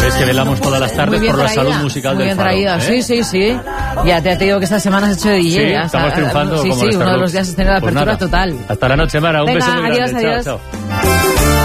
sabes que velamos todas las tardes por la salud musical del Faro. Muy bien traída, sí. Ya te digo que esta semana has hecho de DJ. Sí, estamos triunfando. Sí, uno de los días has tenido la apertura total. Hasta la noche, Mara. Un beso muy grande. Adiós. Chao.